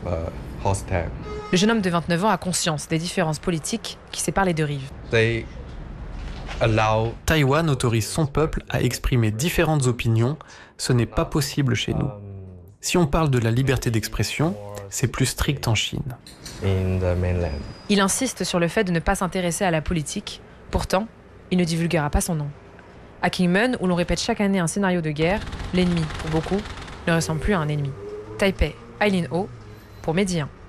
Le jeune homme de 29 ans a conscience des différences politiques qui séparent les deux rives. Taïwan autorise son peuple à exprimer différentes opinions. Ce n'est pas possible chez nous. Si on parle de la liberté d'expression, c'est plus strict en Chine. Il insiste sur le fait de ne pas s'intéresser à la politique. Pourtant, il ne divulguera pas son nom. À Kinmen, où l'on répète chaque année un scénario de guerre, l'ennemi, pour beaucoup, ne ressemble plus à un ennemi. Taipei, Aileen Ho, pour Medi 1.